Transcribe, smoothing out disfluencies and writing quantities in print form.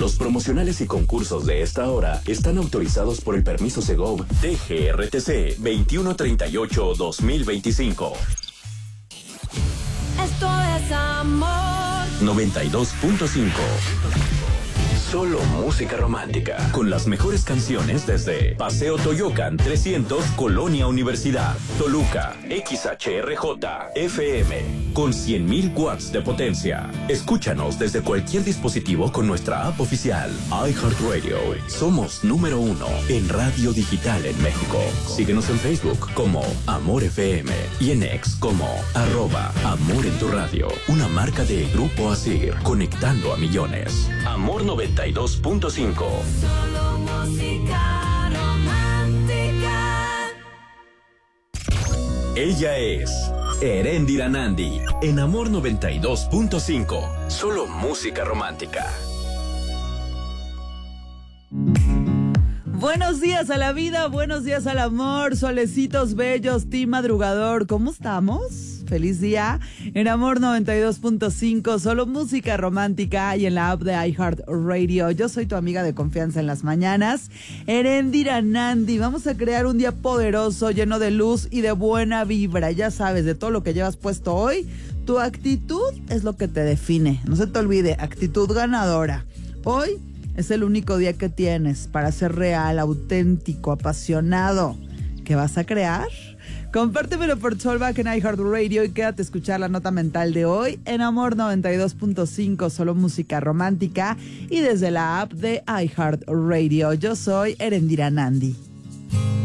Los promocionales y concursos de esta hora están autorizados por el permiso Segov DGRTC 2138-2025. Esto es amor. 92.5. Solo música romántica. Con las mejores canciones desde Paseo Toyocan 300, Colonia Universidad, Toluca, XHRJ, FM, con 100,000 watts de potencia. Escúchanos desde cualquier dispositivo con nuestra app oficial, iHeartRadio. Somos número 1 en radio digital en México. Síguenos en Facebook como Amor FM y en X como @Amor en tu radio. Una marca de Grupo Asir, conectando a millones. Amor 92.5. Solo música romántica. Ella es Eréndira Nandi en Amor 92.5. Solo música romántica. Buenos días a la vida, buenos días al amor, solecitos bellos, team madrugador, ¿cómo estamos? Feliz día en Amor 92.5, solo música romántica y en la app de iHeartRadio. Yo soy tu amiga de confianza en las mañanas, Eréndira Nandi. Vamos a crear un día poderoso, lleno de luz y de buena vibra. Ya sabes, de todo lo que llevas puesto hoy, tu actitud es lo que te define. No se te olvide, actitud ganadora. Hoy es el único día que tienes para ser real, auténtico, apasionado. ¿Qué vas a crear? Compártemelo por Solvac en iHeartRadio y quédate a escuchar la nota mental de hoy en Amor 92.5, solo música romántica y desde la app de iHeartRadio. Yo soy Eréndira Nandi.